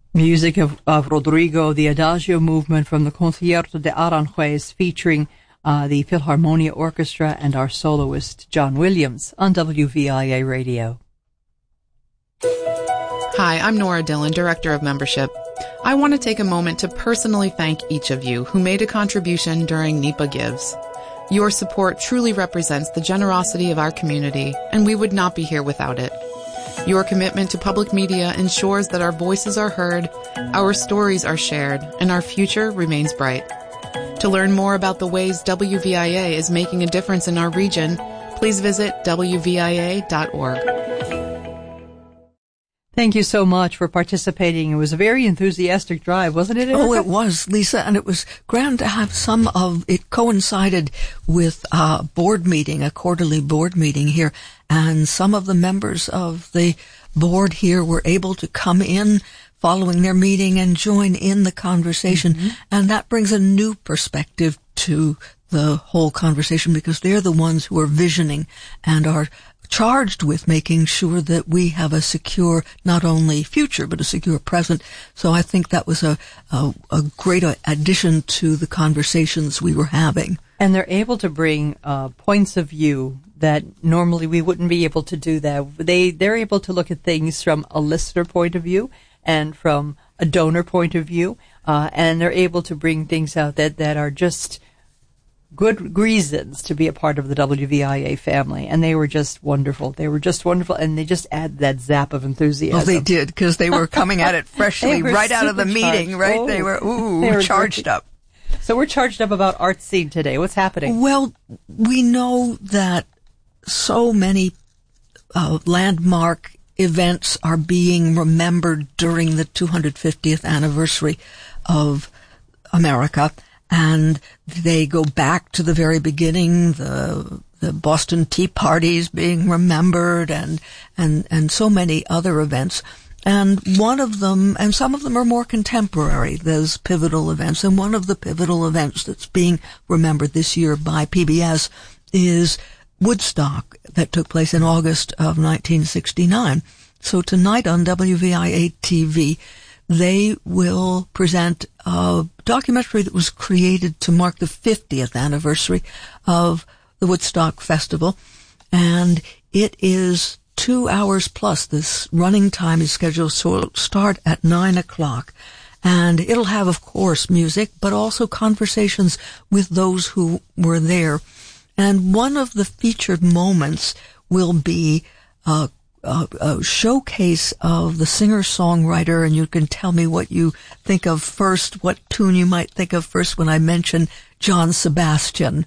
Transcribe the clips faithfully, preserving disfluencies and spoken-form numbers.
Music of, of Rodrigo, the Adagio movement from the Concierto de Aranjuez, featuring uh, the Philharmonia Orchestra and our soloist, John Williams, on W V I A Radio. Hi, I'm Nora Dillon, Director of Membership. I want to take a moment to personally thank each of you who made a contribution during NEPA Gives. Your support truly represents the generosity of our community, and we would not be here without it. Your commitment to public media ensures that our voices are heard, our stories are shared, and our future remains bright. To learn more about the ways W V I A is making a difference in our region, please visit W V I A dot org. Thank you so much for participating. It was a very enthusiastic drive, wasn't it, Erica? Oh, it was, Lisa, and it was grand to have some of it coincided with a board meeting, a quarterly board meeting here, and some of the members of the board here were able to come in following their meeting and join in the conversation, mm-hmm. and that brings a new perspective to the whole conversation because they're the ones who are visioning and are charged with making sure that we have a secure, not only future, but a secure present. So I think that was a, a, a great addition to the conversations we were having. And they're able to bring uh, points of view that normally we wouldn't be able to do that. They, they're able to look at things from a listener point of view and from a donor point of view, uh, and they're able to bring things out that, that are just good reasons to be a part of the W V I A family, and they were just wonderful. They were just wonderful, and they just add that zap of enthusiasm. Well, they did, because they were coming at it freshly right out of the meeting, right? Oh, they were, ooh, they were charged great. up. So we're charged up about Art Scene today. What's happening? Well, we know that so many uh, landmark events are being remembered during the two hundred fiftieth anniversary of America. And they go back to the very beginning, the the Boston Tea Parties being remembered, and and and so many other events. And one of them, and some of them are more contemporary, those pivotal events. And one of the pivotal events that's being remembered this year by P B S is Woodstock, that took place in August of nineteen sixty-nine. So tonight on W V I A T V, they will present a documentary that was created to mark the fiftieth anniversary of the Woodstock Festival. And it is two hours plus. This running time is scheduled to start at nine o'clock. And it'll have, of course, music, but also conversations with those who were there. And one of the featured moments will be uh A, a showcase of the singer-songwriter, and you can tell me what you think of first, what tune you might think of first when I mention John Sebastian.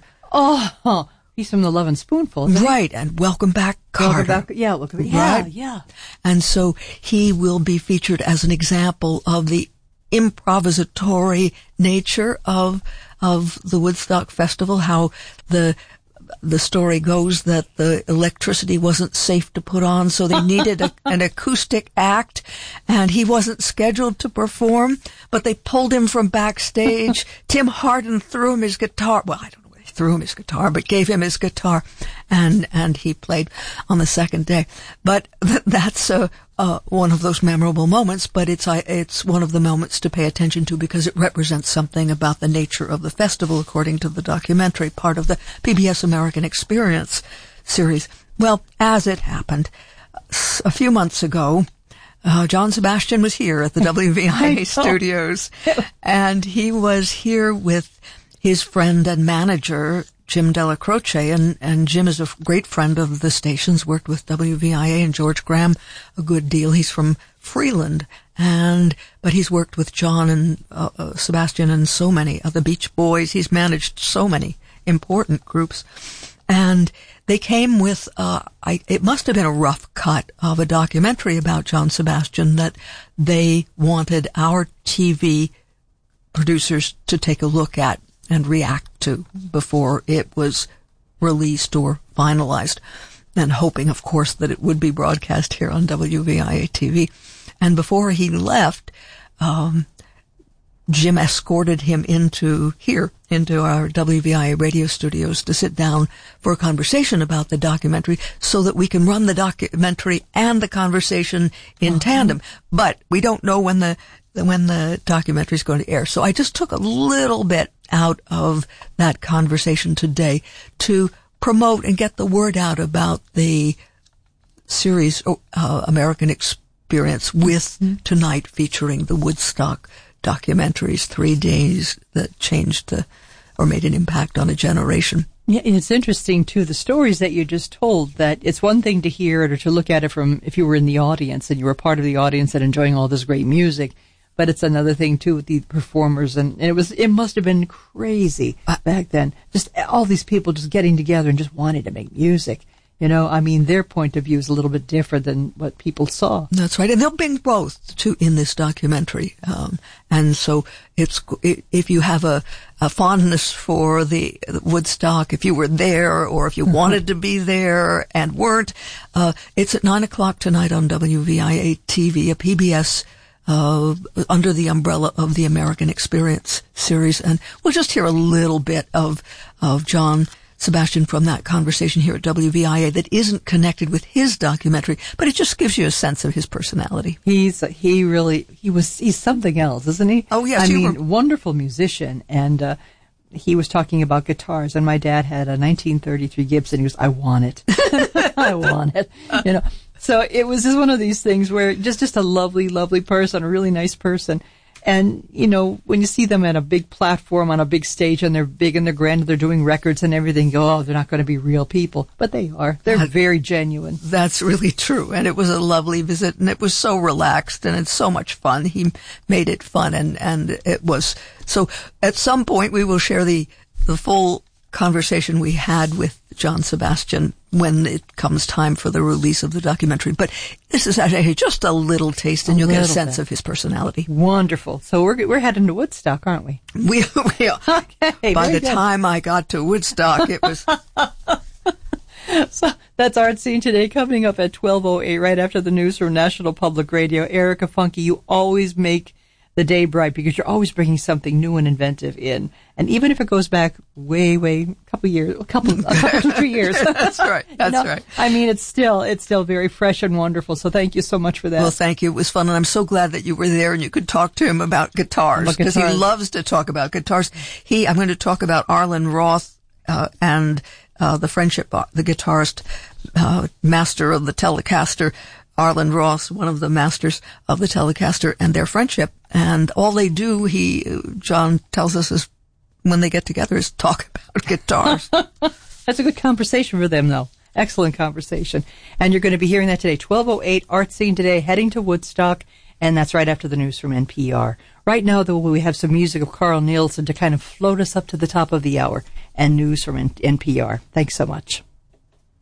Oh, he's from the Lovin' Spoonful, isn't he? Right, and Welcome Back, Carter. Welcome back, yeah, look at yeah, right? yeah. And so he will be featured as an example of the improvisatory nature of of the Woodstock Festival, how the The story goes that the electricity wasn't safe to put on, so they needed a, an acoustic act, and he wasn't scheduled to perform, but they pulled him from backstage. Tim Hardin threw him his guitar. Well, I don't know whether he threw him his guitar, but gave him his guitar, and and he played on the second day. But th- that's uh, uh, one of those memorable moments, but it's uh, it's one of the moments to pay attention to because it represents something about the nature of the festival, according to the documentary, part of the P B S American Experience series. Well, as it happened, a few months ago, uh, John Sebastian was here at the W V I A studios, and he was here with his friend and manager, Jim Della Croce, and, and Jim is a great friend of the station's, worked with W V I A and George Graham a good deal. He's from Freeland, and but he's worked with John and uh, uh, Sebastian and so many other Beach Boys. He's managed so many important groups. And they came with, uh, I, it must have been a rough cut of a documentary about John Sebastian that they wanted our T V producers to take a look at and react to before it was released or finalized, and hoping, of course, that it would be broadcast here on W V I A T V. And before he left, um, Jim escorted him into here, into our W V I A radio studios to sit down for a conversation about the documentary so that we can run the documentary and the conversation in uh-huh. tandem. But we don't know when the when the documentary is going to air. So I just took a little bit out of that conversation today to promote and get the word out about the series uh, American Experience with mm-hmm. tonight featuring the Woodstock documentaries, three days that changed the, or made an impact on a generation. Yeah, and it's interesting too, the stories that you just told, that it's one thing to hear it or to look at it from, if you were in the audience and you were part of the audience and enjoying all this great music, but it's another thing too with the performers, and, and it was, it must have been crazy uh, back then. Just all these people just getting together and just wanting to make music. You know, I mean, their point of view is a little bit different than what people saw. That's right. And they'll bring both to in this documentary. Um, and so it's, if you have a, a fondness for the Woodstock, if you were there or if you wanted to be there and weren't, uh, it's at nine o'clock tonight on W V I A T V, a P B S, uh, under the umbrella of the American Experience series. And we'll just hear a little bit of, of John Sebastian from that conversation here at W V I A that isn't connected with his documentary, but it just gives you a sense of his personality. He's, he really, he was, he's something else, isn't he? Oh, yes. I mean, were... wonderful musician. And, uh, he was talking about guitars, and my dad had a nineteen thirty-three Gibson. He goes, I want it. I want it. You know, so it was just one of these things where just, just a lovely, lovely person, a really nice person. And, you know, when you see them at a big platform on a big stage and they're big and they're grand and they're doing records and everything, you go, oh, they're not going to be real people. But they are. They're that, very genuine. That's really true. And it was a lovely visit, and it was so relaxed, and it's so much fun. He made it fun, and, and it was. So at some point we will share the, the full conversation we had with John Sebastian when it comes time for the release of the documentary. But this is actually just a little taste, and a you'll get a sense bit. Of his personality. Wonderful. So we're we're heading to Woodstock, aren't we? We, we are. Okay, By the good. time I got to Woodstock, it was... So that's Art Scene Today, coming up at twelve oh eight, right after the news from National Public Radio. Erica Funke, you always make the day bright because you're always bringing something new and inventive in. And even if it goes back way, way, a couple years, a couple, a couple to three years. That's right. That's you know, right. I mean, it's still, it's still very fresh and wonderful. So thank you so much for that. Well, thank you. It was fun. And I'm so glad that you were there and you could talk to him about guitars, because he loves to talk about guitars. He, I'm going to talk about Arlen Roth, uh, and, uh, the friendship, uh, the guitarist, uh, master of the Telecaster, Arlen Roth, one of the masters of the Telecaster, and their friendship. And all they do, he, John tells us, is when they get together is talk about guitars. That's a good conversation for them, though. Excellent conversation. And you're going to be hearing that today. twelve oh eight, Art Scene Today, heading to Woodstock. And that's right after the news from N P R. Right now, though, we have some music of Carl Nielsen to kind of float us up to the top of the hour, and news from N P R. Thanks so much.